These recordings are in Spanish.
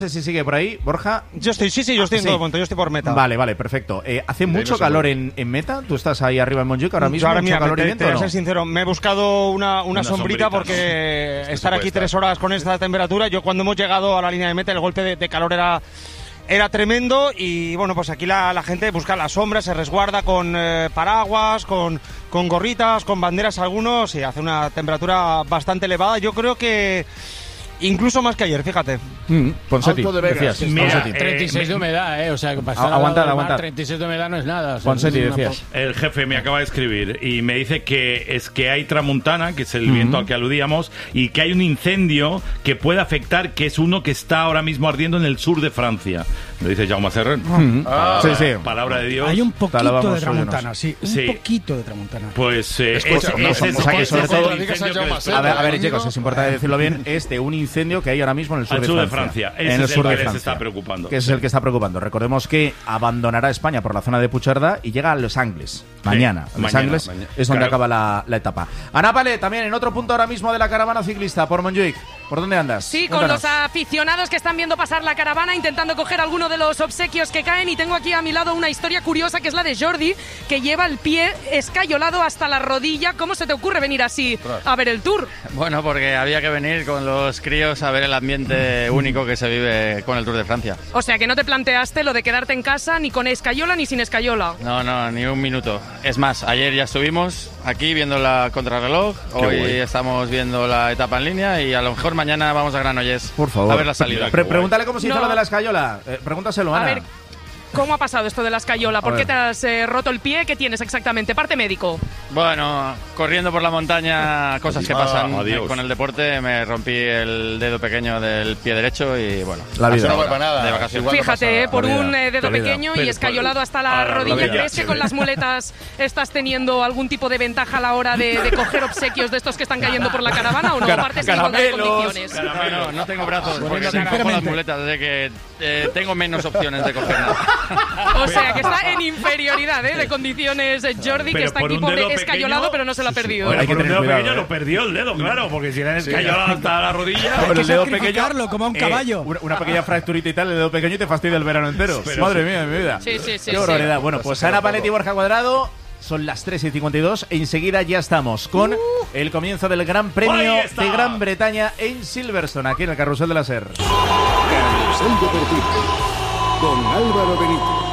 No sé si sigue por ahí, Borja. Yo estoy en todo momento, yo estoy por Meta. Vale, perfecto. ¿Hace mucho calor en Meta? ¿Tú estás ahí arriba en Montjuic ahora mismo? Ahora, ¿Mucho calor y viento, te voy a no? ser sincero, me he buscado una sombrita porque estar aquí 3 horas con esta temperatura, yo cuando hemos llegado a la línea de Meta el golpe de calor era tremendo y bueno, pues aquí la gente busca la sombra, se resguarda con paraguas, con gorritas, con banderas algunos y hace una temperatura bastante elevada. Yo creo que incluso más que ayer, fíjate. Ponseti, decías. Mira, 36 de humedad, o sea, que pasar aguantad. 36 de humedad no es nada. O sea, Ponseti, decías. El jefe me acaba de escribir y me dice que hay tramuntana, que es el viento al que aludíamos, y que hay un incendio que puede afectar, que es uno que está ahora mismo ardiendo en el sur de Francia. Lo dice Jaume Serrer. Sí. Palabra de Dios. Hay un poquito de tramuntana, Sí. poquito de tramuntana. Pues sobre todo a ver, chicos, es importante decirlo bien, es de un incendio que hay ahora mismo en el sur de Francia. Ese en el es sur el de que Francia, les está preocupando. que es el que está preocupando. Recordemos que abandonará España por la zona de Puigcerdá y llega a Los Ángeles mañana. Los Ángeles es donde acaba la etapa. Ana Pale, también en otro punto ahora mismo de la caravana ciclista por Montjuic. ¿Por dónde andas? Sí, Cuéntanos. con los aficionados que están viendo pasar la caravana, intentando coger alguno de los obsequios que caen. Y tengo aquí a mi lado una historia curiosa, que es la de Jordi, que lleva el pie escayolado hasta la rodilla. ¿Cómo se te ocurre venir así a ver el Tour? Bueno, porque había que venir con los críos a ver el ambiente único que se vive con el Tour de Francia. O sea, que no te planteaste lo de quedarte en casa ni con escayola ni sin escayola. No, ni un minuto. Es más, ayer ya estuvimos aquí viendo la contrarreloj, hoy estamos viendo la etapa en línea y a lo mejor mañana vamos a Granollers. Por favor. A ver la salida. Pregúntale cómo se hizo lo de la escayola. Pregúntaselo, Ana. A ver, ¿cómo ha pasado esto de la escayola? ¿Por qué te has roto el pie? ¿Qué tienes exactamente? Parte médico. Bueno, corriendo por la montaña, cosas que pasan con el deporte, me rompí el dedo pequeño del pie derecho y bueno. La vida. No vuelve nada. De vacaciones. Fíjate, por un dedo La vida. pequeño y escayolado hasta la rodilla. ¿Crees que con las muletas estás teniendo algún tipo de ventaja a la hora de coger obsequios de estos que están cayendo por la caravana o no? Partes en igualdad de condiciones. No tengo brazos porque se cojo las muletas, así que tengo menos opciones de coger nada. O sea, que está en inferioridad de condiciones Jordi, que está aquí pobre escayolado, pero no se lo ha perdido. Bueno, Hay que por un tener dedo cuidado, pequeño lo perdió el dedo, claro, porque si era escayolado hasta la rodilla... Hay que el dedo sacrificarlo como a un caballo. Una pequeña fracturita y tal, el dedo pequeño y te fastidia el verano entero. Madre mía, mi vida. Sí. Qué barbaridad. Bueno, pues Ana Paletti y Borja Cuadrado. Son las 3:52 e enseguida ya estamos con el comienzo del Gran Premio de Gran Bretaña en Silverstone, aquí en el Carrusel de la SER. Carrusel Deportivo con Álvaro Benito.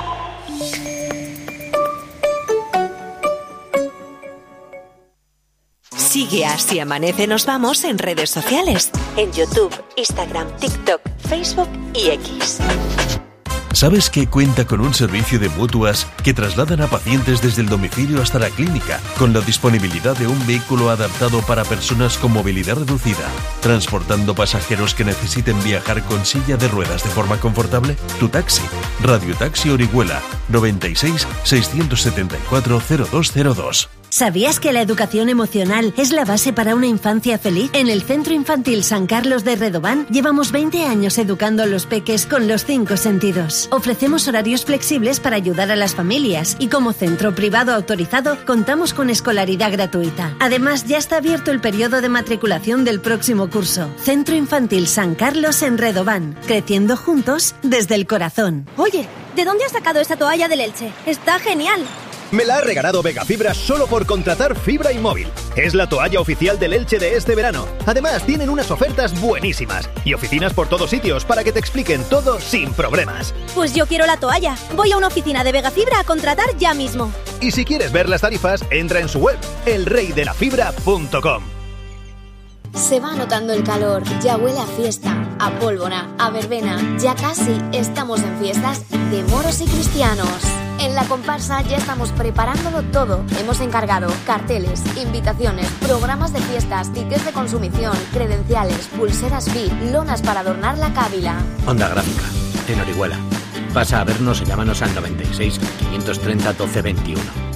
Sigue a Si Amanece Nos Vamos en redes sociales, en YouTube, Instagram, TikTok, Facebook y X. ¿Sabes que cuenta con un servicio de mutuas que trasladan a pacientes desde el domicilio hasta la clínica, con la disponibilidad de un vehículo adaptado para personas con movilidad reducida, transportando pasajeros que necesiten viajar con silla de ruedas de forma confortable? Tu taxi. Radio Taxi Orihuela, 96 674 0202. ¿Sabías que la educación emocional es la base para una infancia feliz? En el Centro Infantil San Carlos de Redován llevamos 20 años educando a los peques con los 5 sentidos. Ofrecemos horarios flexibles para ayudar a las familias y como centro privado autorizado contamos con escolaridad gratuita. Además, ya está abierto el periodo de matriculación del próximo curso. Centro Infantil San Carlos en Redován, creciendo juntos desde el corazón. Oye, ¿de dónde has sacado esa toalla del Elche? ¡Está genial! Me la ha regalado Vegafibra solo por contratar fibra y móvil. Es la toalla oficial del Elche de este verano. Además, tienen unas ofertas buenísimas y oficinas por todos sitios para que te expliquen todo sin problemas. Pues yo quiero la toalla. Voy a una oficina de Vegafibra a contratar ya mismo. Y si quieres ver las tarifas, entra en su web, elreydelafibra.com. Se va notando el calor, ya huele a fiesta, a pólvora, a verbena. Ya casi estamos en fiestas de moros y cristianos. En la comparsa ya estamos preparándolo todo. Hemos encargado carteles, invitaciones, programas de fiestas, tickets de consumición, credenciales, pulseras VIP, lonas para adornar la cábila. Onda Gráfica, en Orihuela. Pasa a vernos o llámanos al 96 530 12 21.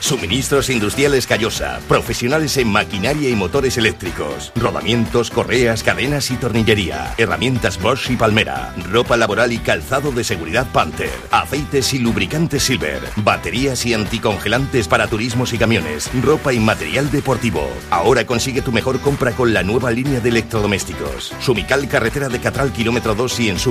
Suministros Industriales Callosa, profesionales en maquinaria y motores eléctricos, rodamientos, correas, cadenas y tornillería, herramientas Bosch y Palmera, ropa laboral y calzado de seguridad Panther, aceites y lubricantes Silver, baterías y anticongelantes para turismos y camiones, ropa y material deportivo. Ahora consigue tu mejor compra con la nueva línea de electrodomésticos. Sumical, carretera de Catral, kilómetro 2 y en